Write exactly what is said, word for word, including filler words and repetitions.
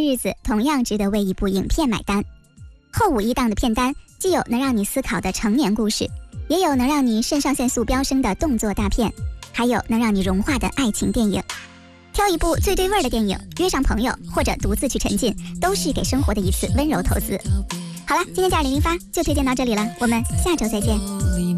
日子同样值得为一部影片买单。后五一档的片单既有能让你思考的成年故事，也有能让你肾上腺素飙升的动作大片，还有能让你融化的爱情电影。挑一部最对味的电影，约上朋友或者独自去沉浸，都是给生活的一次温柔投资。好了，今天假日零零发就推荐到这里了，我们下周再见。